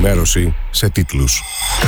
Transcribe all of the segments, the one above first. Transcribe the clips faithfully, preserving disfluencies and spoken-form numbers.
ενημέρωση σε τίτλους.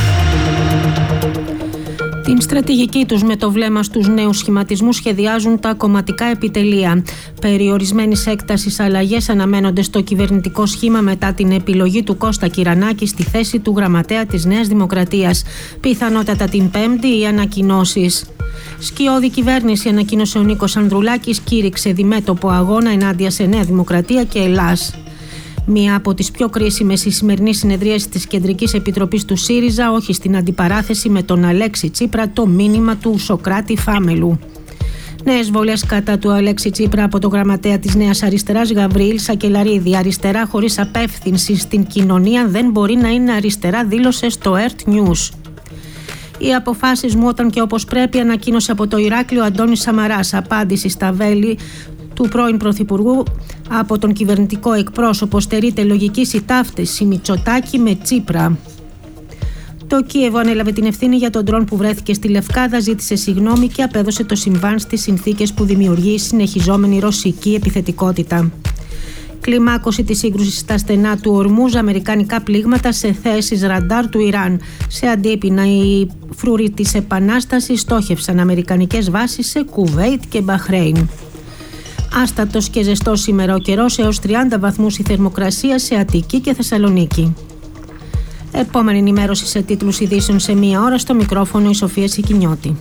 Την στρατηγική τους με το βλέμμα στους νέους σχηματισμούς σχεδιάζουν τα κομματικά επιτελεία. Περιορισμένης έκτασης αλλαγές αναμένονται στο κυβερνητικό σχήμα μετά την επιλογή του Κώστα Κυρανάκη στη θέση του γραμματέα της Νέας Δημοκρατίας. Πιθανότατα την Πέμπτη οι ανακοινώσεις. Σκιώδη κυβέρνηση, ανακοίνωσε ο Νίκος Ανδρουλάκης, κήρυξε διμέτωπο αγώνα ενάντια σε Νέα Δημοκρατία και Ελλάς. Μία από τις πιο κρίσιμες η σημερινή συνεδρίαση της Κεντρικής Επιτροπής του ΣΥΡΙΖΑ, όχι στην αντιπαράθεση με τον Αλέξη Τσίπρα, το μήνυμα του Σωκράτη Φάμελου. Νέες βολές κατά του Αλέξη Τσίπρα από το γραμματέα της Νέας Αριστεράς Γαβριήλ Σακελαρίδη. Αριστερά χωρίς απεύθυνση στην κοινωνία δεν μπορεί να είναι αριστερά, δήλωσε στο ΕΡΤ News. Οι αποφάσεις μου όταν και όπως πρέπει, ανακοίνωσε από το Ηράκλειο Αντώνης Σαμαράς. Απάντηση στα βέλη του πρώην Πρωθυπουργού από τον κυβερνητικό εκπρόσωπο. Στερείται λογική συντάφτιση Μητσοτάκη με Τσίπρα. Το Κίεβο ανέλαβε την ευθύνη για τον ντρόν που βρέθηκε στη Λευκάδα, ζήτησε συγγνώμη και απέδωσε το συμβάν στις συνθήκες που δημιουργεί η συνεχιζόμενη ρωσική επιθετικότητα. Κλιμάκωση της σύγκρουσης στα στενά του Ορμούζ, αμερικανικά πλήγματα σε θέσεις ραντάρ του Ιράν. Σε αντίπεινα, οι φρούροι της Επανάστασης στόχευσαν αμερικανικές βάσεις σε Κουβέιτ και Μπαχρέιν. Άστατος και ζεστός σήμερα ο καιρός, έως τριάντα βαθμούς η θερμοκρασία σε Αττική και Θεσσαλονίκη. Επόμενη ενημέρωση σε τίτλους ειδήσεων σε μία ώρα, στο μικρόφωνο η Σοφία Σικινιώτη.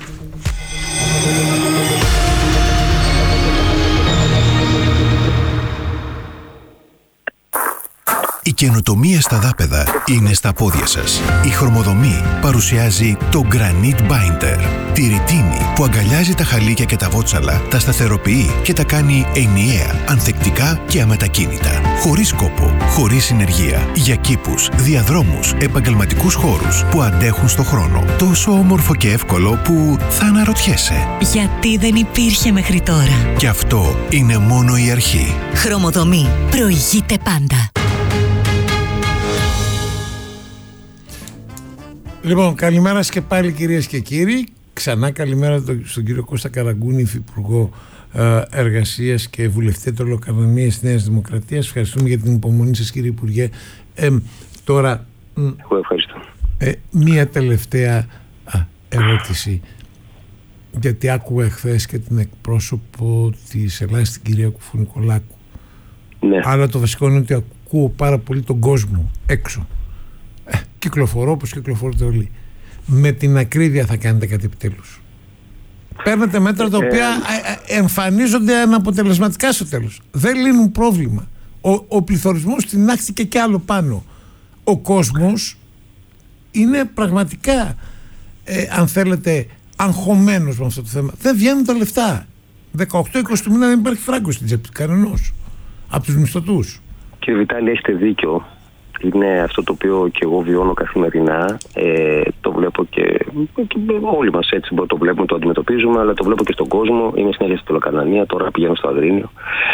Η καινοτομία στα δάπεδα είναι στα πόδια σας. Η Χρωμοδομή παρουσιάζει το Granite Binder. Τη ρητίνη που αγκαλιάζει τα χαλίκια και τα βότσαλα, τα σταθεροποιεί και τα κάνει ενιαία, ανθεκτικά και αμετακίνητα. Χωρίς κόπο, χωρίς συνεργεία. Για κήπους, διαδρόμους, επαγγελματικούς χώρους που αντέχουν στο χρόνο. Τόσο όμορφο και εύκολο που θα αναρωτιέσαι. Γιατί δεν υπήρχε μέχρι τώρα. Και αυτό είναι μόνο η αρχή. Χρωμοδομή. Προηγείται πάντα. Λοιπόν, καλημέρα και πάλι κυρίες και κύριοι. Ξανά καλημέρα στον κύριο Κώστα Καραγκούνη, υφυπουργό Εργασίας και βουλευτή Τελοκανονίας Νέας Δημοκρατίας. Ευχαριστούμε για την υπομονή σας, κύριε Υπουργέ. Ε, τώρα, Εγώ ευχαριστώ. Ε, μία τελευταία α, ερώτηση. Γιατί άκουγα χθες και την εκπρόσωπο της Ελλάδας, την κυρία Κουφουνικολάκου. Ναι. Αλλά το βασικό είναι ότι ακούω πάρα πολύ τον κόσμο έξω. Ε, κυκλοφορώ όπως κυκλοφορείτε όλοι. Με την ακρίβεια θα κάνετε κάτι επιτέλους. Παίρνετε μέτρα τα οποία ε, εμφανίζονται αναποτελεσματικά στο τέλος. Δεν λύνουν πρόβλημα. Ο, ο πληθωρισμός τεινάχθηκε κι άλλο πάνω. Ο κόσμος είναι πραγματικά ε, αν θέλετε αγχωμένος με αυτό το θέμα. Δεν βγαίνουν τα λεφτά. δεκαοκτώ είκοσι του μήνα δεν υπάρχει φράγκο στην τσέπη κανενός από τους μισθωτούς. Κύριε Βιτάλη, έχετε δίκιο. Είναι αυτό το οποίο και εγώ βιώνω καθημερινά. Ε, το βλέπω και, και όλοι μας έτσι το βλέπουμε, το αντιμετωπίζουμε, αλλά το βλέπω και στον κόσμο. Είμαι συνέχεια στη Τελοκανανία, τώρα πηγαίνω στο Αδρίνιο.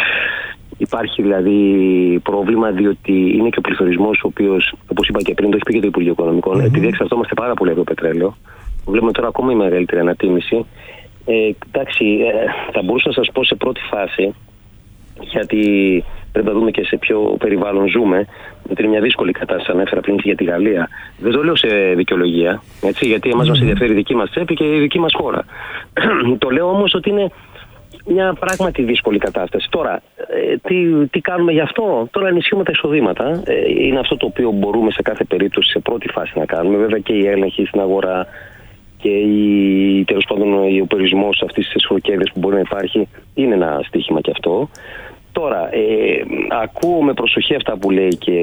Υπάρχει δηλαδή πρόβλημα, διότι είναι και ο πληθωρισμός, ο οποίος, όπως είπα και πριν, το έχει πει και το Υπουργείο Οικονομικών, mm-hmm. επειδή εξαρτώμαστε πάρα πολύ από το πετρέλαιο. Βλέπουμε τώρα ακόμα η μεγαλύτερη ανατίμηση. Ε, εντάξει, ε, θα μπορούσα να σας πω σε πρώτη φάση, γιατί πρέπει να δούμε και σε ποιο περιβάλλον ζούμε, ότι είναι μια δύσκολη κατάσταση. Ανέφερα πριν για τη Γαλλία. Δεν το λέω σε δικαιολογία, έτσι, γιατί εμάς mm-hmm. μας ενδιαφέρει η δική μας τσέπη και η δική μας χώρα. Το λέω όμως ότι είναι μια πράγματι δύσκολη κατάσταση. Τώρα, ε, τι, τι κάνουμε γι' αυτό? Τώρα ενισχύουμε τα εισοδήματα. Ε, είναι αυτό το οποίο μπορούμε σε κάθε περίπτωση σε πρώτη φάση να κάνουμε. Βέβαια και η έλεγχη στην αγορά και η, τέλος πάντων ο περισμός αυτής της χροκέδες που μπορεί να υπάρχει είναι ένα στοίχημα και αυτό. Τώρα, ε, ακούω με προσοχή αυτά που λέει και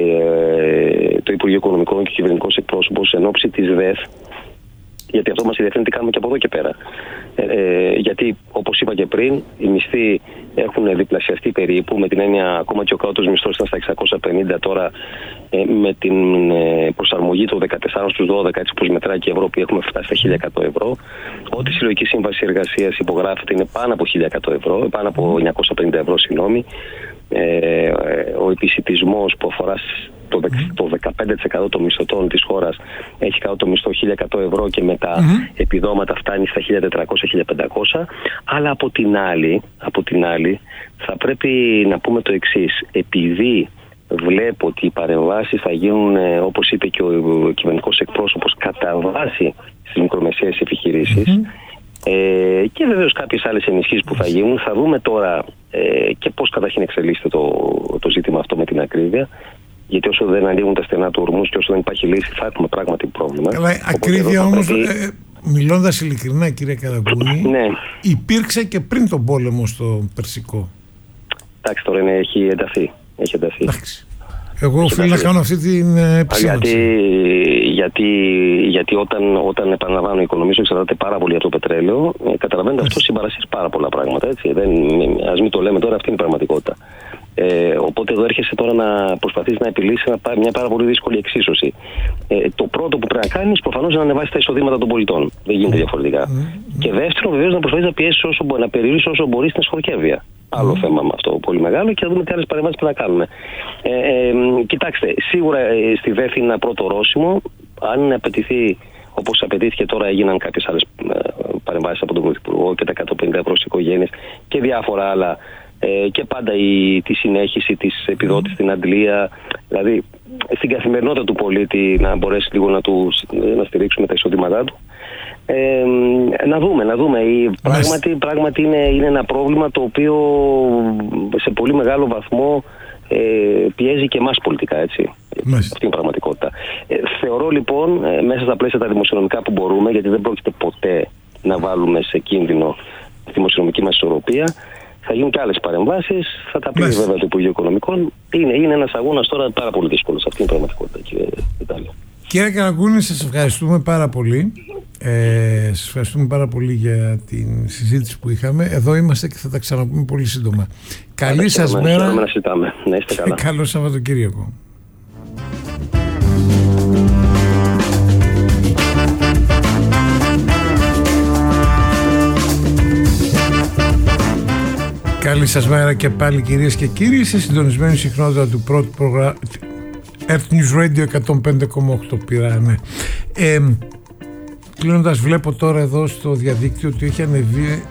ε, το Υπουργείο Οικονομικών και ο κυβερνητικός εκπρόσωπος εν ώψη της ΔΕΘ, γιατί αυτό μας ενδιαφέρει τι κάνουμε και από εδώ και πέρα. Ε, ε, γιατί, όπως είπα και πριν, οι μισθοί έχουν διπλασιαστεί περίπου, με την έννοια ακόμα και ο κάτωτος μισθός ήταν στα εξακόσια πενήντα, τώρα ε, με την ε, προσαρμογή των δεκατέσσερα στους δώδεκα, έτσι όπως μετράει και η Ευρώπη, έχουμε φτάσει στα χίλια εκατό ευρώ. Ό,τι συλλογική σύμβαση εργασίας υπογράφεται είναι πάνω από χίλια εκατό ευρώ, πάνω από εννιακόσια πενήντα ευρώ, συγγνώμη. Ε, ο επισιτισμός που αφορά το, το δεκαπέντε τοις εκατό των μισθωτών της χώρας έχει κάτω το μισθό χίλια εκατό ευρώ και με τα mm-hmm. επιδόματα φτάνει στα χίλια τετρακόσια με χίλια πεντακόσια. Αλλά από την άλλη, από την άλλη θα πρέπει να πούμε το εξής. Επειδή βλέπω ότι οι παρεμβάσεις θα γίνουν, όπως είπε και ο κυβερνητικός εκπρόσωπος, κατά βάση στις μικρομεσαίες επιχειρήσεις. Mm-hmm. Ε, και βεβαίως κάποιες άλλες ενισχύσεις που θα γίνουν. Θα δούμε τώρα ε, και πώς καταρχήν εξελίσσεται το, το ζήτημα αυτό με την ακρίβεια. Γιατί όσο δεν ανοίγουν τα στενά του ορμούς και όσο δεν υπάρχει λύση, θα έχουμε πράγματι πρόβλημα. Καλά, ακρίβεια όμως, πρέπει... ε, μιλώντας ειλικρινά, κύριε Καραγκούνη, ναι. υπήρξε και πριν τον πόλεμο στο Περσικό. Εντάξει, τώρα είναι, έχει ενταθεί. Έχει ενταθεί. Εντάξει. Εγώ οφείλω να κάνω αυτή την επισήμανση. Γιατί, γιατί, γιατί όταν, όταν επαναλαμβάνω η οικονομία σου εξαρτάται πάρα πολύ από το πετρέλαιο, ε, καταλαβαίνετε αυτό συμπαρασύρει πάρα πολλά πράγματα. Έτσι. Δεν, ας μην το λέμε τώρα, αυτή είναι η πραγματικότητα. Ε, οπότε εδώ έρχεσαι τώρα να προσπαθείς να επιλύσεις μια πάρα πολύ δύσκολη εξίσωση. Ε, το πρώτο που πρέπει να κάνεις προφανώς είναι να ανεβάσεις τα εισοδήματα των πολιτών. Δεν γίνεται διαφορετικά. Mm. Και δεύτερον, βεβαίως, να προσπαθείς να πιέσεις όσο μπορεί, να περιορίσεις όσο μπορείς την εσχορκεύεια. Άλλο mm. θέμα με αυτό πολύ μεγάλο και να δούμε τι άλλες παρεμβάσεις που θα κάνουμε. Ε, ε, κοιτάξτε, σίγουρα ε, στη ΔΕΘ είναι ένα πρώτο ορόσημο. Αν απαιτηθεί, όπως απαιτήθηκε τώρα, έγιναν κάποιες άλλες ε, παρεμβάσεις από τον Πρωθυπουργό και τα εκατόν πενήντα ευρώ στις οικογένειες και διάφορα άλλα. Ε, και πάντα η, τη συνέχιση της επιδότησης στην αντλία, δηλαδή στην καθημερινότητα του πολίτη να μπορέσει λίγο να, του, να στηρίξουμε τα εισοδήματά του. Ε, να δούμε, να δούμε. Η, πράγματι, πράγματι είναι, είναι ένα πρόβλημα το οποίο σε πολύ μεγάλο βαθμό ε, πιέζει και εμάς πολιτικά, έτσι. Μάλιστα. Αυτή είναι η πραγματικότητα. Ε, θεωρώ λοιπόν, ε, μέσα στα πλαίσια τα δημοσιονομικά που μπορούμε, γιατί δεν πρόκειται ποτέ να βάλουμε σε κίνδυνο τη δημοσιονομική μας ισορροπία, θα γίνουν και άλλες παρεμβάσεις, θα τα πει βέβαια το Υπουργείο Οικονομικών. Είναι, είναι ένας αγώνας τώρα πάρα πολύ δύσκολος. Αυτή είναι η πραγματικότητα, κύριε Βιτάλιο. Κύριε Καραγκούνη, σας ευχαριστούμε πάρα πολύ. Ε, σας ευχαριστούμε πάρα πολύ για την συζήτηση που είχαμε. Εδώ είμαστε και θα τα ξαναπούμε πολύ σύντομα. Καλή σας μέρα. Να συζητάμε. Να είστε καλά. Καλό Σαββατοκύριακο. Καλή σας μέρα και πάλι, κυρίες και κύριοι, σε συντονισμένη συχνότητα του πρώτου πρόγραμμα Earth News Radio εκατόν πέντε κόμμα οκτώ πήρανε. Ε, κλείνοντας, βλέπω τώρα εδώ στο διαδίκτυο ότι έχει ανεβεί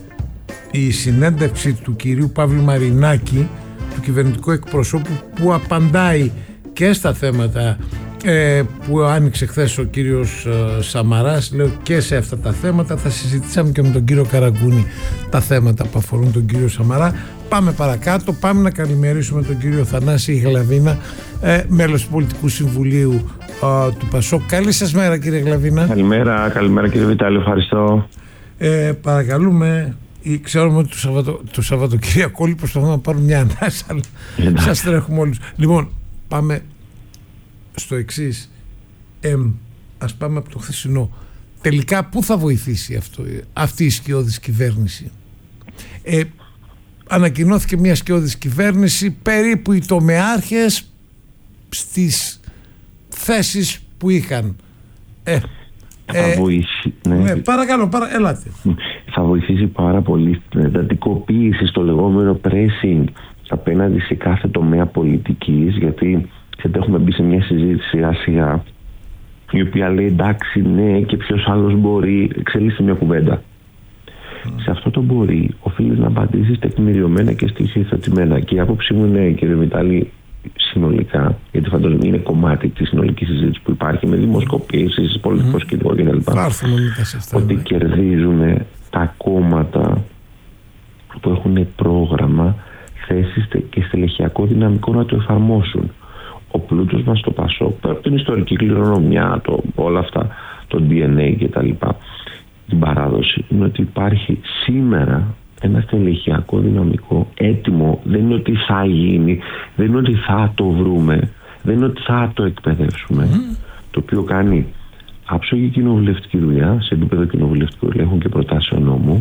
η συνέντευξη του κυρίου Παύλου Μαρινάκη, του κυβερνητικού εκπροσώπου, που απαντάει και στα θέματα ε, που άνοιξε χθες ο κύριος ε, Σαμαράς. Λέω και σε αυτά τα θέματα θα συζητήσαμε και με τον κύριο Καραγκούνη τα θέματα που αφορούν τον κύριο Σαμαρά. Πάμε παρακάτω, πάμε να καλημερίσουμε τον κύριο Θανάση Γλαβίνα, ε, μέλος του Πολιτικού Συμβουλίου ε, του ΠΑΣΟΚ. Καλή σας μέρα, κύριε Γλαβίνα. Καλημέρα, καλημέρα κύριε Βιτάλη, ευχαριστώ. Ε, παρακαλούμε, ξέρουμε ότι το, Σαββατο, το Σαββατοκύριακο όλοι προσπαθούμε να πάρουν μια ανάσα, αλλά σας τρέχουμε όλους. Λοιπόν, πάμε στο εξής. Ε, ας πάμε από το χθεσινό. Τελικά πού θα βοηθήσει αυτό, αυτή η σκιώδης κυβέρνηση? Ε, ανακοινώθηκε μια σκιώδης κυβέρνηση, περίπου οι τομεάρχες στις θέσεις που είχαν. Ε, θα ε, βοηθήσει, ναι. Ναι, παρακαλώ, παρα, ελάτε. Θα βοηθήσει πάρα πολύ στην εντατικοποίηση, στο λεγόμενο pressing απέναντι σε κάθε τομέα πολιτικής, γιατί έχουμε μπει σε μια συζήτηση σιγά σιγά η οποία λέει εντάξει, ναι, και ποιος άλλος μπορεί, εξελίσσει μια κουβέντα. Mm. Σε αυτό το μπορεί οφείλει να απαντήσεις τεκμηριωμένα και στοιχειοθετημένα. Και η άποψή μου είναι, κύριε Βιτάλη, συνολικά, γιατί φαντάζομαι είναι κομμάτι της συνολικής συζήτησης που υπάρχει με δημοσκοπήσεις, πολιτικό σκηνικό κλπ. Ότι κερδίζουν τα κόμματα που έχουν πρόγραμμα, θέσεις και στελεχειακό δυναμικό να το εφαρμόσουν. Ο πλούτος μας στο ΠΑΣΟΚ, από την ιστορική κληρονομιά, το, όλα αυτά, το ντι εν έι και τα λοιπά, την παράδοση, είναι ότι υπάρχει σήμερα ένα στελεχειακό δυναμικό έτοιμο. Δεν είναι ότι θα γίνει, δεν είναι ότι θα το βρούμε, δεν είναι ότι θα το εκπαιδεύσουμε. Mm. Το οποίο κάνει άψογη κοινοβουλευτική δουλειά σε επίπεδο κοινοβουλευτικού ελέγχου και προτάσεων νόμου.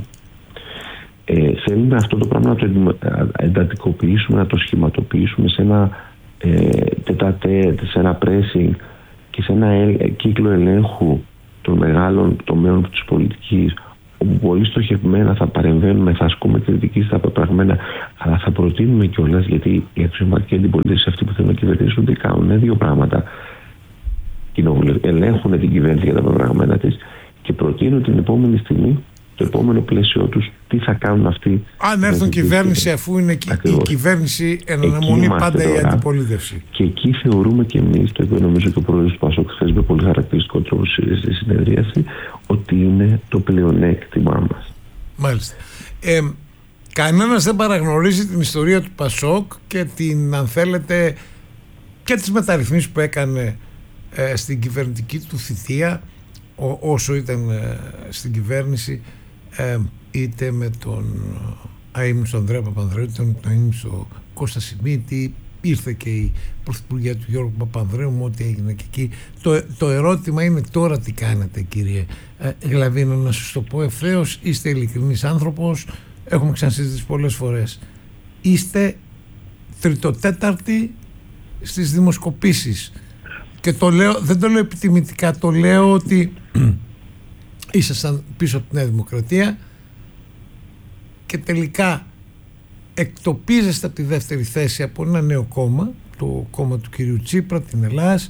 Ε, θέλουμε αυτό το πράγμα να το εντατικοποιήσουμε, να το σχηματοποιήσουμε σε ένα ε, τετατέτ, σε ένα pressing και σε ένα ε, κύκλο ελέγχου των μεγάλων τομέων της πολιτικής, όπου πολύ στοχευμένα θα παρεμβαίνουμε, θα ασκούμε κριτική στα πεπραγμένα, αλλά θα προτείνουμε κιόλας, γιατί οι αξιωματικοί αντιπολίτες, αυτοί που θέλουν να κυβερνήσουν, τι κάνουν δύο πράγματα. Ελέγχουν την κυβέρνηση για τα πεπραγμένα της και προτείνουν την επόμενη στιγμή το επόμενο πλαίσιο τους, τι θα κάνουν αυτοί. Αν έρθουν κυβέρνηση, αφού είναι η κυβέρνηση εν αναμονή πάντα η αντιπολίτευση. Και εκεί θεωρούμε και εμείς, το είπε νομίζω και ο πρόεδρος του ΠΑΣΟΚ χθες με πολύ χαρακτηριστικό τρόπο στη συνεδρίαση, ότι είναι το πλεονέκτημά μας. Μάλιστα. Ε, κανένας δεν παραγνωρίζει την ιστορία του ΠΑΣΟΚ και την, αν θέλετε, και τις μεταρρυθμίσεις που έκανε ε, στην κυβερνητική του θητεία ό, όσο ήταν ε, στην κυβέρνηση, ε, είτε με τον αείμνηστο Ανδρέα Παπανδρέου, είτε με τον αείμνηστο Κώστα Σιμίτη, ήρθε και η πρωθυπουργία του Γιώργου Παπανδρέου με ό,τι έγινε και εκεί. Το, το ερώτημα είναι τώρα τι κάνετε, κύριε ε, Γλαβίνο, να σας το πω ευθέως, είστε ειλικρινής άνθρωπος, έχουμε ξανασυζητήσει πολλές φορές, είστε τριτοτέταρτοι στις δημοσκοπήσεις και το λέω, δεν το λέω επιτιμητικά, το λέω ότι ήσασταν πίσω από τη Νέα Δημοκρατία και τελικά εκτοπίζεστε από τη δεύτερη θέση από ένα νέο κόμμα, το κόμμα του κυρίου Τσίπρα, την Ελλάς.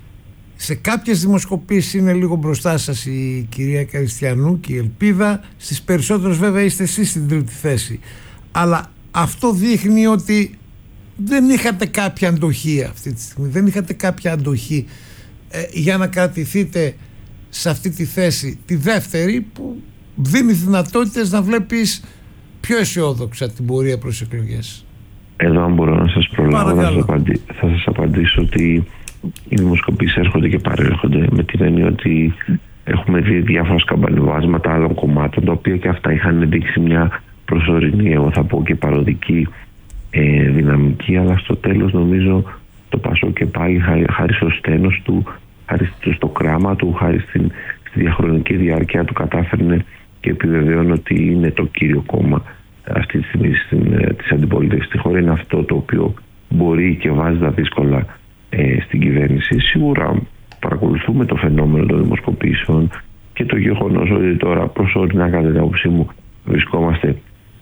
Σε κάποιες δημοσκοπήσεις είναι λίγο μπροστά σας η κυρία Καριστιανού και η Ελπίδα, στις περισσότερες βέβαια είστε εσείς στην τρίτη θέση, αλλά αυτό δείχνει ότι δεν είχατε κάποια αντοχή αυτή τη στιγμή, δεν είχατε κάποια αντοχή ε, για να κρατηθείτε σε αυτή τη θέση, τη δεύτερη, που δίνει δυνατότητες να βλέπεις πιο αισιόδοξα την πορεία προς εκλογές. Εδώ αν μπορώ να σας προλάβω, θα σας, απαντή, θα σας απαντήσω ότι οι δημοσκοπήσεις έρχονται και παρέρχονται, με την έννοια ότι έχουμε δει διάφορα σκαμπανιβάσματα άλλων κομμάτων, τα οποία και αυτά είχαν δείξει μια προσωρινή, εγώ θα πω και παροδική ε, δυναμική, αλλά στο τέλος νομίζω το ΠΑΣΟΚ και πάλι χάρη, χάρη στο στένος του, χάρη στο κράμα του, χάρη στην, στη διαχρονική διάρκεια του κατάφερνε και επιβεβαίωνε ότι είναι το κύριο κόμμα αυτή τη στιγμή της αντιπολίτευσης στη χώρα. Είναι αυτό το οποίο μπορεί και βάζει τα δύσκολα ε, στην κυβέρνηση. Σίγουρα παρακολουθούμε το φαινόμενο των δημοσκοπήσεων και το γεγονός ότι τώρα προσωρινά, κατά την άποψή μου, βρισκόμαστε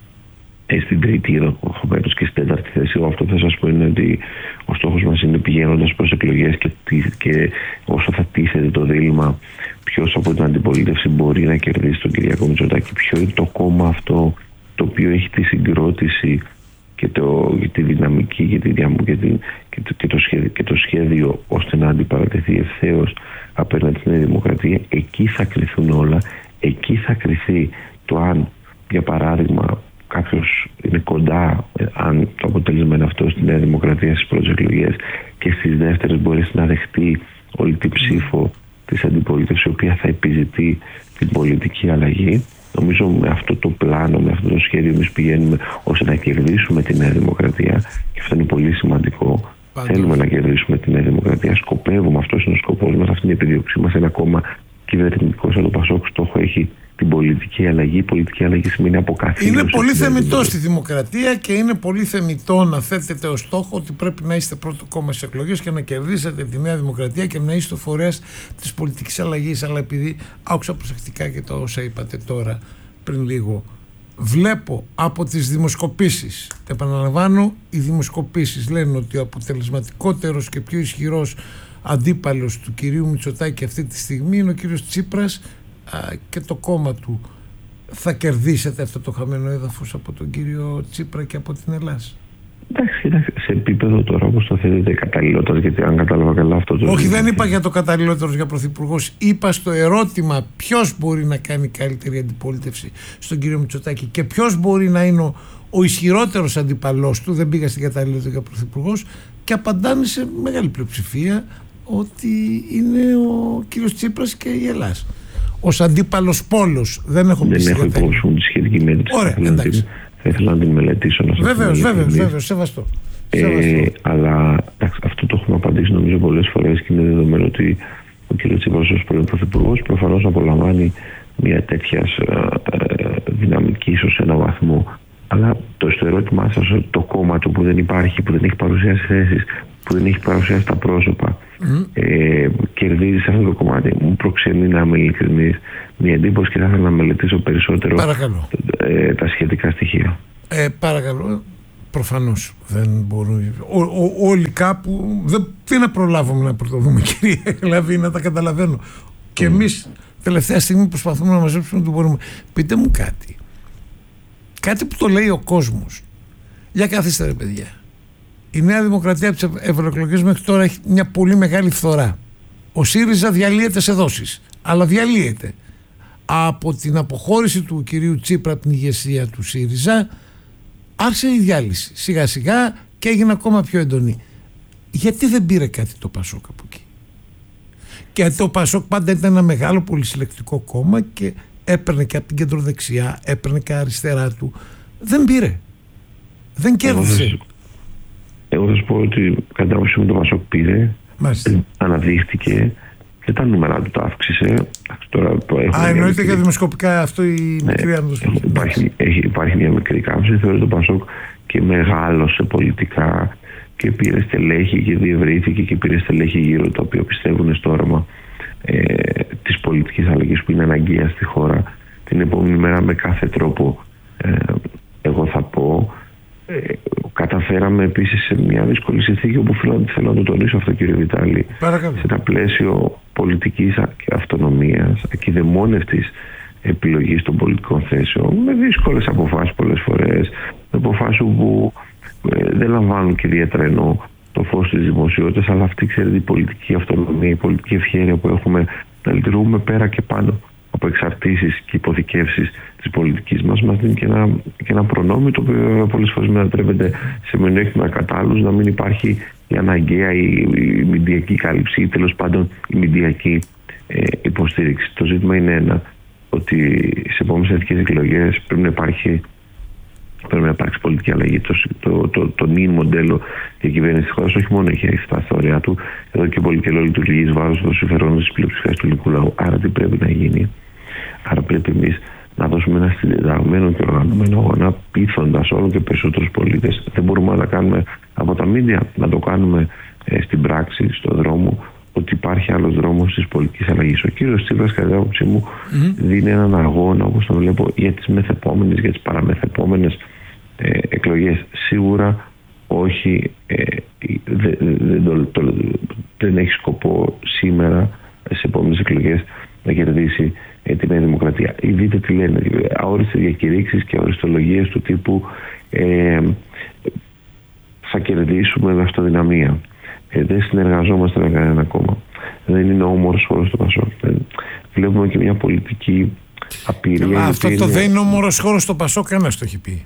ε, στην τρίτη ενδεχομένως και στην τέταρτη θέση. Εγώ αυτό θα σας πω είναι ότι ο στόχος μας είναι, πηγαίνοντας προς εκλογές και, και όσο θα τίθεται το δίλημμα ποιος από την αντιπολίτευση μπορεί να κερδίσει τον Κυριάκο Μητσοτάκη, ποιο είναι το κόμμα αυτό το οποίο έχει τη συγκρότηση και, το, και τη δυναμική και, τη, και, τη, και, το, και, το σχέδιο, και το σχέδιο ώστε να αντιπαρατεθεί ευθέως απέναντι στην Νέα Δημοκρατία. Εκεί θα κρυθούν όλα. Εκεί θα κρυθεί το αν, για παράδειγμα, κάποιος είναι κοντά, αν το αποτέλεσμα είναι αυτό, στη Νέα Δημοκρατία στις πρώτες εκλογές, και στις δεύτερες μπορεί να δεχτεί όλη την ψήφο της αντιπολίτευσης, η οποία θα επιζητεί την πολιτική αλλαγή. Νομίζω με αυτό το πλάνο, με αυτό το σχέδιο, εμείς πηγαίνουμε ώστε να κερδίσουμε τη Νέα Δημοκρατία, και αυτό είναι πολύ σημαντικό. Πάντως. Θέλουμε να κερδίσουμε τη Νέα Δημοκρατία, σκοπεύουμε, αυτός είναι ο σκοπός μας, αυτή είναι η επιδίωξή μας. Ένα κόμμα κυβερνητικό σαν το ΠΑΣΟΚ στόχο έχει την πολιτική αλλαγή. Η πολιτική αλλαγή σημαίνει αποκαθήλωση. Είναι πολύ θεμιτό στη δημοκρατία και είναι πολύ θεμιτό να θέτετε ως στόχο ότι πρέπει να είστε πρώτο κόμμα στις εκλογές και να κερδίσετε τη Νέα Δημοκρατία και να είστε ο φορέας της πολιτικής αλλαγής. Αλλά επειδή άκουσα προσεκτικά και το όσα είπατε τώρα πριν λίγο, βλέπω από τις δημοσκοπήσεις, επαναλαμβάνω, οι δημοσκοπήσεις λένε ότι ο αποτελεσματικότερος και πιο ισχυρός αντίπαλος του κυρίου Μητσοτάκη αυτή τη στιγμή είναι ο κύριος Τσίπρας και το κόμμα του. Θα κερδίσετε αυτό το χαμένο έδαφος από τον κύριο Τσίπρα και από την Ελλάδα? Εντάξει, εντάξει, σε επίπεδο τώρα όπως το θέλετε καταλληλότερος, γιατί αν κατάλαβα καλά αυτό το... Όχι, δεν είπα για το καταλληλότερος για πρωθυπουργός, είπα στο ερώτημα ποιος μπορεί να κάνει καλύτερη αντιπολίτευση στον κύριο Μητσοτάκη και ποιος μπορεί να είναι ο, ο ισχυρότερος αντίπαλός του. Δεν πήγα στην καταλληλότερη για πρωθυπουργός και απαντάνε σε μεγάλη πλειοψηφία ότι είναι ο κύριος Τσίπρας και η Ελλάδα. Ως αντίπαλος πόλος. Δεν έχω πει Δεν έχω υπόψη μου τη σχετική μέτρηση. Ωραία, εντάξει. Θα ήθελα να την μελετήσω. Βεβαίως, βεβαίως, βεβαίως, σεβαστό. Ε, σεβαστό. Αλλά εντάξει, αυτό το έχουμε απαντήσει νομίζω πολλές φορές και είναι δεδομένο ότι ο κ. Τσίπρας ως πρώην πρωθυπουργός προφανώς απολαμβάνει μια τέτοια ε, δυναμική ίσως σε έναν βαθμό. Αλλά το στο ερώτημά σας, το κόμμα του που δεν υπάρχει, που δεν έχει παρουσιάσει θέσεις, που δεν έχει παρουσιάσει τα πρόσωπα, mm. ε, κερδίζει σε αυτό το κομμάτι. Μου προξενεί, να είμαι ειλικρινής, μια εντύπωση και θα ήθελα να μελετήσω περισσότερο ε, τα σχετικά στοιχεία. Ε, παρακαλώ. Προφανώς δεν μπορούν. Ό, ό, όλοι κάπου. Δεν, τι να προλάβουμε να πρωτοδούμε, κύριε Λαβή, να τα καταλαβαίνω. Και mm. εμείς τελευταία στιγμή προσπαθούμε να μαζέψουμε ό,τι μπορούμε. Πείτε μου κάτι. Κάτι που το λέει ο κόσμος. Για καθίστε ρε παιδιά. Η Νέα Δημοκρατία από τις ευρωεκλογές μέχρι τώρα έχει μια πολύ μεγάλη φθορά. Ο ΣΥΡΙΖΑ διαλύεται σε δόσεις. Αλλά διαλύεται. Από την αποχώρηση του κυρίου Τσίπρα από την ηγεσία του ΣΥΡΙΖΑ άρχισε η διάλυση. Σιγά σιγά και έγινε ακόμα πιο έντονη. Γιατί δεν πήρε κάτι το ΠΑΣΟΚ από εκεί? Και το ΠΑΣΟΚ πάντα ήταν ένα μεγάλο πολυσυλλεκτικό κόμμα και έπαιρνε και από την κεντροδεξιά, έπαιρνε και αριστερά του. Δεν πήρε. Δεν κέρδισε. Εγώ θα σου πω ότι κατά όσο το ΠΑΣΟΚ πήρε, Μάλιστα. αναδείχθηκε και τα νούμερα του τα αύξησε. Τώρα το Α, εννοείται για δημοσκοπικά αυτό η ναι, μικρή ανδοσφαίρα. Υπάρχει, υπάρχει μια μικρή κάμψη. Θεωρώ το ΠΑΣΟΚ και μεγάλωσε πολιτικά και πήρε στελέχη και διευρύθηκε και πήρε στελέχη γύρω τα οποία πιστεύουν στο όραμα ε, της πολιτικής αλλαγής που είναι αναγκαία στη χώρα. Την επόμενη μέρα με κάθε τρόπο ε, εγώ θα πω ε, καταφέραμε επίσης σε μια δύσκολη συνθήκη όπου θέλω, θέλω να το τονίσω αυτό κύριε Βιτάλη. Παρακαλώ. Σε ένα πλαίσιο πολιτικής αυτονομίας, ακιδεμόνευτης επιλογής των πολιτικών θέσεων, με δύσκολες αποφάσεις πολλές φορές, με αποφάσεις που ε, δεν λαμβάνουν και ιδιαίτερα ενώ το φως της δημοσιότητας, αλλά αυτή ξέρετε η πολιτική αυτονομία, η πολιτική ευχέρεια που έχουμε να λειτουργούμε πέρα και πάνω από εξαρτήσεις και υποθηκεύσεις της πολιτικής μας, μας δίνει και ένα, και ένα προνόμιο το οποίο πολλές φορές μετατρέπεται σε μειονέκτημα κατά άλλους, να μην υπάρχει η αναγκαία η, η μηντιακή κάλυψη ή τέλος πάντων η μηντιακή ε, υποστήριξη. Το ζήτημα είναι ένα, ότι σε επόμενες εθνικές εκλογές πρέπει να υπάρχει πρέπει να υπάρξει πολιτική αλλαγή. Το, το, το, το νυν μοντέλο διακυβέρνηση της χώρας όχι μόνο έχει φτάσει στα όρια του, εδώ και πολύ καιρό λειτουργεί εις βάρος των συμφερόντων της πλειοψηφίας του ελληνικού λαού. Άρα τι πρέπει να γίνει? Άρα πρέπει εμείς να δώσουμε ένα συντεταγμένο και οργανωμένο αγώνα, πείθοντας όλο και περισσότερους πολίτες. Δεν μπορούμε να κάνουμε από τα μίντια, να το κάνουμε ε, στην πράξη, στον δρόμο, ότι υπάρχει άλλος δρόμος της πολιτικής αλλαγής. Ο κύριος Τσίπρας, κατά την άποψή μου, mm-hmm. δίνει έναν αγώνα, όπως το βλέπω, για τις μεθεπόμενες, για τις παραμεθεπόμενες ε, εκλογές. Σίγουρα όχι, ε, δε, δε, δε, το, δεν έχει σκοπό σήμερα σε επόμενες εκλογές να κερδίσει ε, τη Νέα Δημοκρατία. Ή δείτε τι λένε, αόριστες διακηρύξεις και αοριστολογίες του τύπου ε, θα κερδίσουμε με αυτοδυναμία. Ε, δεν συνεργαζόμαστε με κανένα κόμμα. Δεν είναι όμορος χώρος του ΠΑΣΟΚ. Βλέπουμε και μια πολιτική απειρία. Μα αυτό το είναι... δεν είναι όμορος χώρος του ΠΑΣΟΚ, ένας το έχει πει.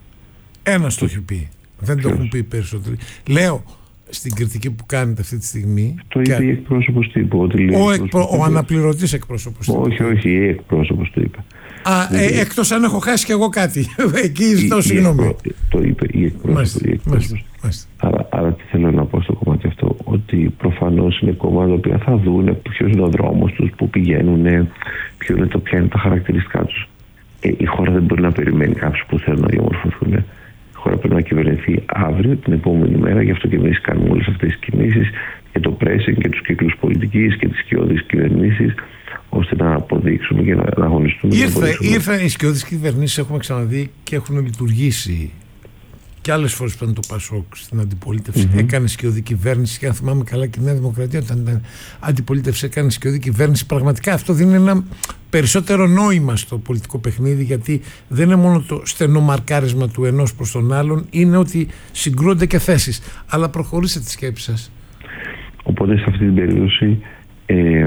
Ένας το έχει πει. Δεν Ποιος? Το έχουν πει περισσότεροι. Λέω στην κριτική που κάνετε αυτή τη στιγμή. Το είπε και... η εκπρόσωπος τύπου. Ότι ο, εκπρο... ο αναπληρωτής εκπρόσωπος τύπου. Όχι, όχι, η εκπρόσωπος του είπε. Α, ε, ε, εκτός αν έχω χάσει κι εγώ κάτι. Εκεί ζητώ συγγνώμη. Το είπε η εκπρόσωπος. Άρα, άρα τι θέλω να πω στο κομμάτι αυτό, ότι προφανώς είναι κόμματα τα οποία θα δουν ποιος είναι ο δρόμος τους, που πηγαίνουν, ποιο είναι το, ποια είναι τα χαρακτηριστικά τους. Ε, η χώρα δεν μπορεί να περιμένει κάποιους που θέλουν να διαμορφωθούν. Η χώρα πρέπει να κυβερνηθεί αύριο, την επόμενη μέρα, γι' αυτό και εμείς κάνουμε όλες αυτές τις κινήσεις και το pressing και τους κύκλους πολιτικής και τις σκιώδεις κυβερνήσεις, ώστε να αποδείξουμε και να αγωνιστούμε. Ήρθε, ήρθε οι σκιώδεις κυβερνήσεις, έχουμε ξαναδεί και έχουν λειτουργήσει και άλλες φορές που ήταν το ΠΑΣΟΚ στην αντιπολίτευση. Mm-hmm. Έκανε σκιώδη κυβέρνηση και αν θυμάμαι καλά και η Νέα Δημοκρατία όταν ήταν αντιπολίτευση έκανε σκιώδη κυβέρνηση. Πραγματικά αυτό δίνει ένα περισσότερο νόημα στο πολιτικό παιχνίδι, γιατί δεν είναι μόνο το στενό μαρκάρισμα του ενός προς τον άλλον, είναι ότι συγκρούνται και θέσεις. Αλλά προχωρήστε τη σκέψη σας. Οπότε σε αυτή την περίπτωση ε,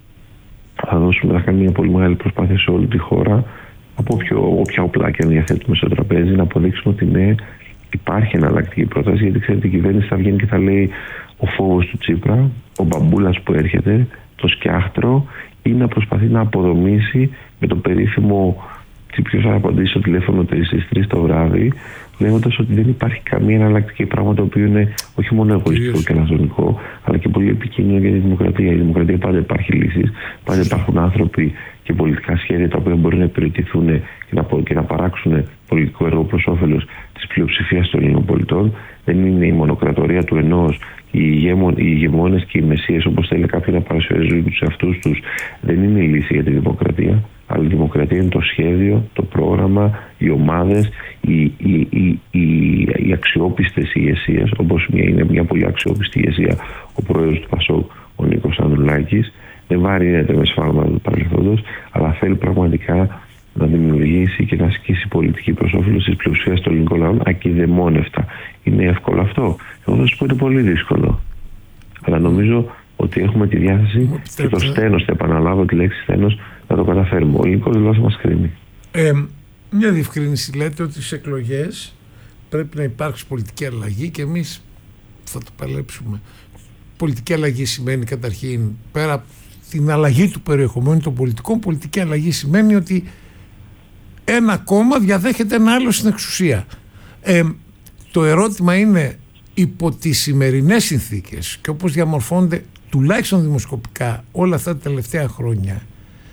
θα δώσουμε να κάνουμε μια πολύ μεγάλη προσπάθεια σε όλη τη χώρα, από όποιο, όποια οπλά και να διαθέτουμε στο τραπέζι, να αποδείξουμε ότι ναι, υπάρχει εναλλακτική πρόταση. Γιατί ξέρετε, η κυβέρνηση θα βγαίνει και θα λέει ο φόβος του Τσίπρα, ο μπαμπούλας που έρχεται, το σκιάχτρο, ή να προσπαθεί να αποδομήσει με το περίφημο τι ποιος θα απαντήσει στο τηλέφωνο στις τρεις το βράδυ, λέγοντας ότι δεν υπάρχει καμία εναλλακτική, πράγμα το οποίο είναι όχι μόνο εγωιστικό και αναζωνικό, αλλά και πολύ επικίνδυνο για τη δημοκρατία. Η δημοκρατία πάντα υπάρχει λύσεις, πάντα υπάρχουν άνθρωποι και πολιτικά σχέδια τα οποία μπορεί να υπηρετηθούν και να, και να παράξουν πολιτικό έργο προς όφελος της πλειοψηφίας των Ελλήνων πολιτών. Δεν είναι η μονοκρατορία του ενός, οι, ηγέμον, οι ηγεμόνες και οι μεσίες, όπως θέλει κάποιοι να παρουσιάζουν τους εαυτούς τους, δεν είναι η λύση για τη δημοκρατία. Αλλά η δημοκρατία είναι το σχέδιο, το πρόγραμμα, οι ομάδες, οι, οι, οι, οι, οι αξιόπιστες ηγεσίες, όπως μια, είναι μια πολύ αξιόπιστη ηγεσία ο πρόεδρος του ΠΑΣΟΚ, ο Νίκος Ανδρουλάκης, δεν βαρύνεται με σφάλματα του παρελθόντος, αλλά θέλει πραγματικά να δημιουργήσει και να ασκήσει πολιτική προς όφελος της πλειοψηφίας των ελληνικών λαών ακειδεμόνευτα. Είναι εύκολο αυτό? Εγώ θα σου πω είναι πολύ δύσκολο. Αλλά νομίζω ότι έχουμε τη διάθεση και το σθένος, θα επαναλάβω τη λέξη σθένος, να το καταφέρουμε. Ο ελληνικός λαός μας κρίνει. Ε, μια διευκρίνηση, λέτε ότι στις εκλογές πρέπει να υπάρξει πολιτική αλλαγή και εμείς θα το παλέψουμε. Πολιτική αλλαγή σημαίνει καταρχήν, πέρα από την αλλαγή του περιεχομένου των πολιτικών, πολιτική αλλαγή σημαίνει ότι ένα κόμμα διαδέχεται ένα άλλο στην εξουσία. Ε, το ερώτημα είναι, υπό τις σημερινές συνθήκες και όπως διαμορφώνται τουλάχιστον δημοσκοπικά όλα αυτά τα τελευταία χρόνια,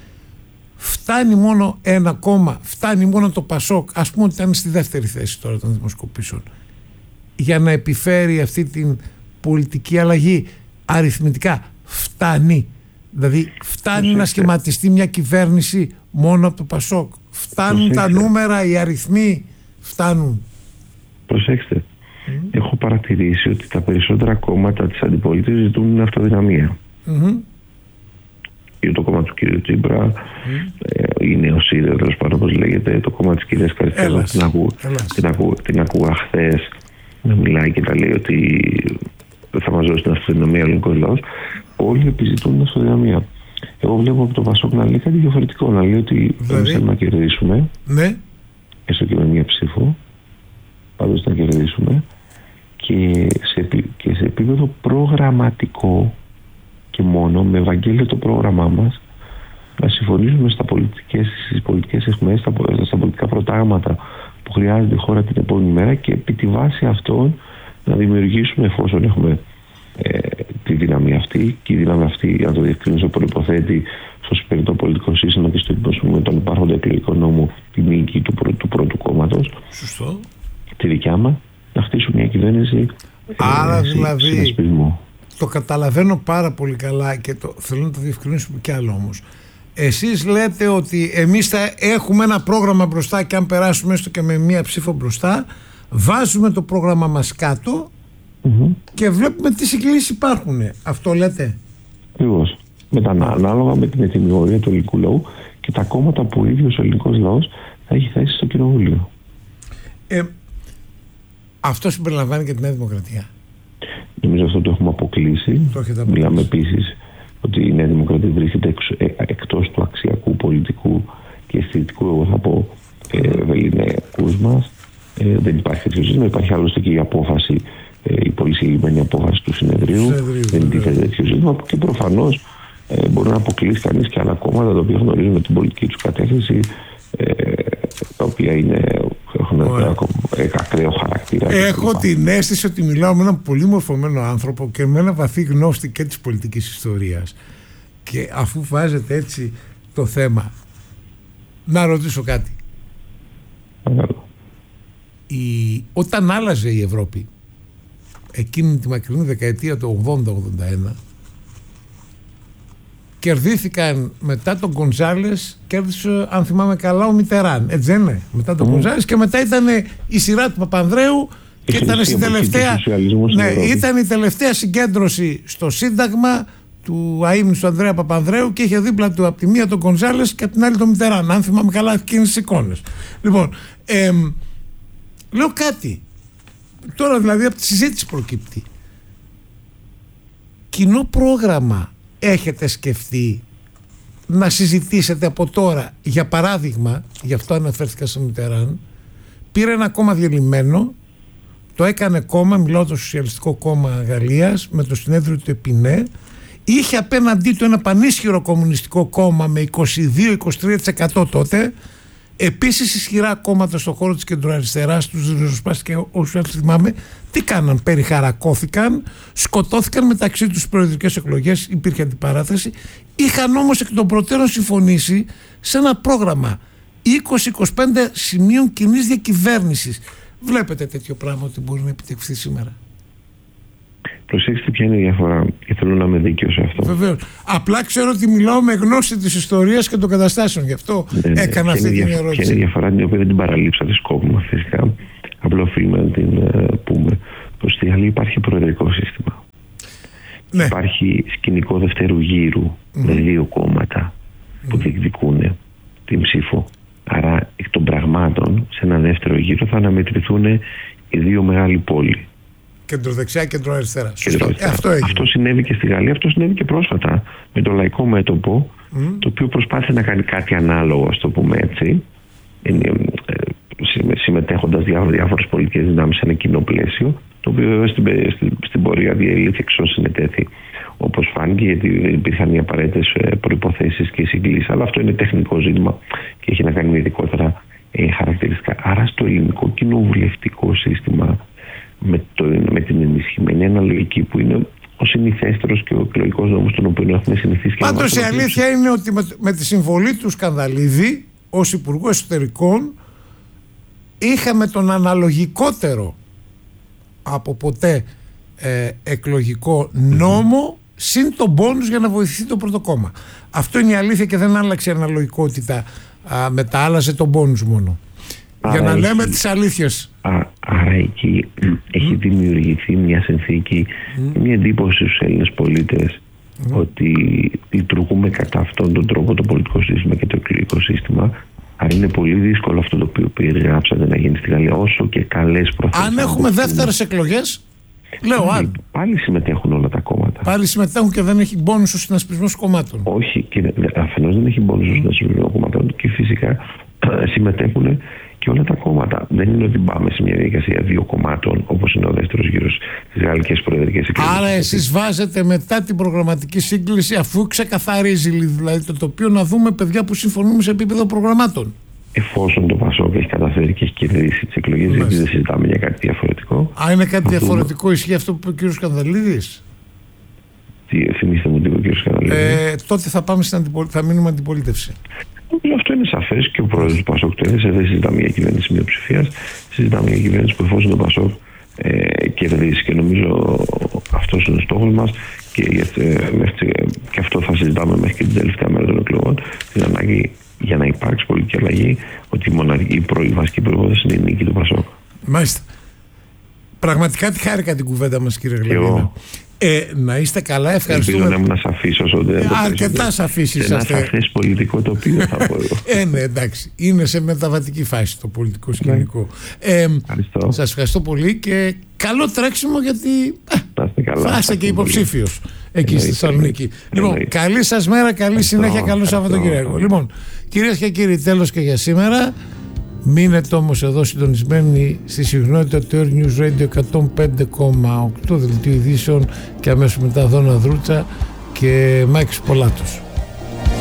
φτάνει μόνο ένα κόμμα, φτάνει μόνο το Πασόκ, ας πούμε ότι ήταν στη δεύτερη θέση τώρα των δημοσκοπήσεων, για να επιφέρει αυτή την πολιτική αλλαγή? Αριθμητικά φτάνει? Δηλαδή φτάνει Προσέξτε. να σχηματιστεί μια κυβέρνηση μόνο από το Πασόκ? Φτάνουν Προσέξτε. τα νούμερα, οι αριθμοί φτάνουν? Προσέξτε, mm. έχω παρατηρήσει ότι τα περισσότερα κόμματα της αντιπολίτευσης ζητούν αυτοδυναμία. Mm-hmm. Είναι το κόμμα του κ. Τσίπρα, mm. ε, η Νεοσύλλογο, τέλος πάντων όπως λέγεται, το κόμμα της κυρίας Καριστέλα, την, ακού, την, ακού, την ακούγα χθες να μιλάει και να λέει ότι θα μας δώσει την αυτοδυναμία ο ελληνικός λαός. Όλοι επιζητούν την αυτοδυναμία. Εγώ βλέπω από το Πασόκ να λέει κάτι διαφορετικό, να λέει ότι εμείς θέλουμε να κερδίσουμε, ναι. έστω και με μία ψήφο, πάντως να κερδίσουμε, και σε, και σε επίπεδο προγραμματικό και μόνο, με Ευαγγέλιο το πρόγραμμά μας, να συμφωνήσουμε στα πολιτικές, στις πολιτικές αιχμές, στα, στα πολιτικά προτάγματα που χρειάζεται η χώρα την επόμενη μέρα, και επί τη βάση αυτών να δημιουργήσουμε, εφόσον έχουμε ε, τη δύναμη αυτή, και η δύναμη αυτή, να το διευκρινίσω, προϋποθέτει στο σημερινό πολιτικό σύστημα και στο υπόσχομαι τον υπάρχοντα εκλογικό νόμο τη νίκη του, πρω, του πρώτου κόμματος. Σωστό. Τη δικιά μας, να χτίσουμε μια κυβέρνηση. Άρα ε, δηλαδή συνασπισμό. Το καταλαβαίνω πάρα πολύ καλά και το, θέλω να το διευκρινίσουμε κι άλλο όμως. Εσείς λέτε ότι εμείς θα έχουμε ένα πρόγραμμα μπροστά, και αν περάσουμε έστω και με μία ψήφο μπροστά, βάζουμε το πρόγραμμα μας κάτω mm-hmm. και βλέπουμε τι συγκλήσεις υπάρχουν. Αυτό λέτε? Ακριβώς. Μετά ανάλογα με την ετοιμιγωρία του ελληνικού λαού και τα κόμματα που ο ίδιος ο ελληνικός λαός θα έχει θέσει στο κοινοβούλιο. Ε, αυτό συμπεριλαμβάνει και τη Νέα Δημοκρατία? Νομίζω αυτό το έχουμε αποκλείσει. Το Μιλάμε επίσης ότι η Νέα Δημοκρατία βρίσκεται εξ, ε, εκτός του αξιακού, πολιτικού και αισθητικού, εγώ θα πω, ε, βεληνικούς μας. Ε, δεν υπάρχει τέτοιο ζήτημα. Υπάρχει άλλωστε και η απόφαση, ε, η πολύ συγκεκριμένη απόφαση του συνεδρίου. συνεδρίου δεν τίθεται τέτοιο ζήτημα, και προφανώς ε, μπορεί να αποκλείσει κανείς και άλλα κόμματα τα οποία γνωρίζουν την πολιτική τους κατεύθυνση, ε, τα οποία είναι, έχουν ένα ακραίο χαρακτήρα. Έχω την αίσθηση ότι μιλάω με έναν πολύ μορφωμένο άνθρωπο και με ένα βαθύ γνώστη και της πολιτικής ιστορίας, και αφού βάζετε έτσι το θέμα, να ρωτήσω κάτι. Η... Όταν άλλαζε η Ευρώπη εκείνη τη μακρινή δεκαετία του ογδόντα ογδόντα ένα, κερδίθηκαν μετά τον Γκονζάλες, κέρδισε, αν θυμάμαι καλά, ο Μιτεράν, έτσι δεν είναι? Μετά τον mm. Γκονζάλες, και μετά ήταν η σειρά του Παπανδρέου και ήταν στην τελευταία, ναι, ήταν η τελευταία συγκέντρωση στο Σύνταγμα του αείμνηστου του Ανδρέα Παπανδρέου, και είχε δίπλα του από τη μία τον Γκονζάλες και από την άλλη τον Μιτεράν, αν θυμάμαι καλά εκείνες τις εικόνες. Λοιπόν, ε, λέω κάτι τώρα, δηλαδή από τη συζήτηση προκύπτει. Κοινό πρόγραμμα έχετε σκεφτεί να συζητήσετε από τώρα? Για παράδειγμα, γι' αυτό αναφέρθηκα στο Μιτεράν, πήρε ένα κόμμα διαλυμένο, το έκανε κόμμα, μιλάω το Σοσιαλιστικό Κόμμα Γαλλίας, με το συνέδριο του Επινέ, είχε απέναντί του ένα πανίσχυρο κομμουνιστικό κόμμα με είκοσι δύο με είκοσι τρία τοις εκατό τότε, επίσης ισχυρά κόμματα στον χώρο της κεντροαριστεράς, τους ριζοσπάστες και όσους άλλους θυμάμαι, τι κάναν? Περιχαρακώθηκαν, σκοτώθηκαν μεταξύ τους στις προεδρικές εκλογές, υπήρχε αντιπαράθεση. Είχαν όμως εκ των προτέρων συμφωνήσει σε ένα πρόγραμμα είκοσι με είκοσι πέντε σημείων κοινής διακυβέρνησης. Βλέπετε τέτοιο πράγμα ότι μπορεί να επιτευχθεί σήμερα? Προσέξτε ποια είναι η διαφορά, και θέλω να είμαι δίκαιο σε αυτό. Βεβαίως. Απλά ξέρω ότι μιλάω με γνώση της ιστορίας και των καταστάσεων, γι' αυτό ναι, έκανα αυτή την ερώτηση. Ποια είναι η διαφορά, την οποία δεν την παραλείψατε σκόπιμα φυσικά. Απλό οφείλουμε να την uh, πούμε. Πως στη Γαλλία υπάρχει προεδρικό σύστημα. Ναι. Υπάρχει σκηνικό δευτέρου γύρου mm. με δύο κόμματα mm. που διεκδικούν την ψήφο. Άρα εκ των πραγμάτων σε ένα δεύτερο γύρο θα αναμετρηθούν οι δύο μεγάλοι πόλοι. Κεντροδεξιά, κεντροαριστερά. Ε, αυτό, αυτό συνέβη και στη Γαλλία, αυτό συνέβη και πρόσφατα με το Λαϊκό Μέτωπο, mm. το οποίο προσπάθησε να κάνει κάτι ανάλογο, ας το πούμε έτσι, συμμετέχοντας διάφορες πολιτικές δυνάμεις σε ένα κοινό πλαίσιο, το οποίο βέβαια στην, στην, στην πορεία διελήφθη εξ όσων συνετέθη, όπως φάνηκε, γιατί δεν υπήρχαν οι απαραίτητες προϋποθέσεις και συγκλήσεις. Αλλά αυτό είναι τεχνικό ζήτημα και έχει να κάνει με ειδικότερα ε, χαρακτηριστικά. Άρα στο ελληνικό κοινοβουλευτικό σύστημα, με, το, με την ενισχυμένη αναλογική που είναι ο συνηθέστερος και ο εκλογικός νόμος τον οποίο έχουμε συνηθίσει. Πάντως η αλήθεια είναι ότι με, με τη συμβολή του Σκανδαλίδη ως Υπουργό Εσωτερικών είχαμε τον αναλογικότερο από ποτέ ε, εκλογικό νόμο mm-hmm. συν τον πόνους για να βοηθηθεί το πρώτο κόμμα. Αυτό είναι η αλήθεια και δεν άλλαξε η αναλογικότητα, α, μετά άλλαζε τον πόνους μόνο. Άρα για να έχει, λέμε τις αλήθειες. Α, άρα εκεί mm. έχει δημιουργηθεί μια συνθήκη, mm. μια εντύπωση στους Έλληνες πολίτες mm. ότι λειτουργούμε κατά αυτόν τον τρόπο το πολιτικό σύστημα και το εκλογικό σύστημα. Άρα είναι πολύ δύσκολο αυτό το οποίο περιγράψατε να γίνει στη Γαλλία, όσο και καλές προθέσεις. Αν έχουμε δεύτερες εκλογές, λέω πάλι, αν. Πάλι συμμετέχουν όλα τα κόμματα. Πάλι συμμετέχουν και δεν έχει μπόνους ο συνασπισμός κομμάτων. Όχι, και αφενός δεν έχει μπόνους ο συνασπισμός κομμάτων και φυσικά συμμετέχουν και όλα τα κόμματα. Δεν είναι ότι πάμε σε μια διαδικασία δύο κομμάτων, όπως είναι ο δεύτερος γύρος στις γαλλικές προεδρικές εκλογές. Άρα εσείς βάζετε μετά την προγραμματική σύγκληση, αφού ξεκαθαρίζει δηλαδή το τοπίο, να δούμε παιδιά που συμφωνούμε σε επίπεδο προγραμμάτων. Εφόσον το ΠΑΣΟΚ έχει καταφέρει και έχει κερδίσει τις εκλογές, γιατί δεν συζητάμε για κάτι διαφορετικό. Α, είναι κάτι διαφορετικό, ισχύει αυτό που είπε ο κ. Σκανδαλίδης. Τι, θυμίστε μου τι είπε ο κ. Σκανδαλίδης. Ε, τότε θα, πάμε στην αντιπολ... θα μείνουμε αντιπολίτευση. Αυτό είναι σαφές και ο πρόεδρος του ΠΑΣΟΚ το έθεσε. Δεν συζητάμε για κυβέρνηση μειοψηφίας, συζητάμε για κυβέρνηση που εφόσον το ΠΑΣΟΚ ε, κερδίσει. Και νομίζω αυτός είναι ο στόχος μας και, ε, και αυτό θα συζητάμε μέχρι και την τελευταία μέρα των εκλογών. Την ανάγκη για να υπάρξει πολιτική αλλαγή, ότι η μοναδική η βασική προϋπόθεση είναι η νίκη του ΠΑΣΟΚ. Μάλιστα. Πραγματικά τη χάρηκα την κουβέντα μας, κύριε Γλαβίνα. Ε, να είστε καλά, ευχαριστούμε. Ελπίζω να ήμουν σαφής όσο δεν ε, αρκετά σαφής είσαστε. Ένα σαφές πολιτικό τοπίο θα πω εγώ. ε, ναι, εντάξει. Είναι σε μεταβατική φάση το πολιτικό σκηνικό. Ε, ευχαριστώ. Σας ευχαριστώ πολύ και καλό τρέξιμο, γιατί θα είστε και υποψήφιος εκεί στη Θεσσαλονίκη. Λοιπόν, καλή σας μέρα, καλή συνέχεια, καλό Σαββατοκύριακο. Λοιπόν, κυρίες και κύριοι, τέλος και για σήμερα. Μείνετε όμως εδώ συντονισμένοι στη συχνότητα του Air News Radio εκατόν πέντε κόμμα οκτώ, δελτίο ειδήσεων, και αμέσως μετά Δώνα Δρούτσα και Μάκης Πολάτος.